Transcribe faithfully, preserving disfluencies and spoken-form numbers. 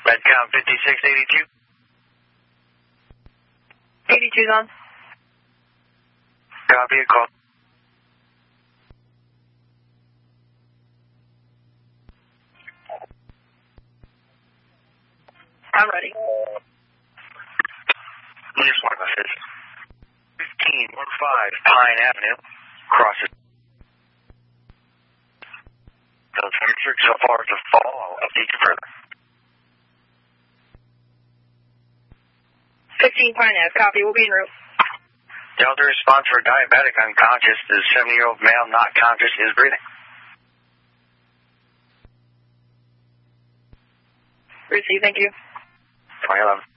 Medcom fifty-six eighty-two. eighty-two's on. Copy a call. I'm ready. Here's one message. fifteen fifteen Pine Avenue. Crosses. The temperature so far as the fall. I'll update you further. fifteen Pine Ave. Copy. We'll be en route. Delta response for diabetic unconscious. The seventy-year-old male not conscious is breathing. Receive. Thank you. twenty eleven.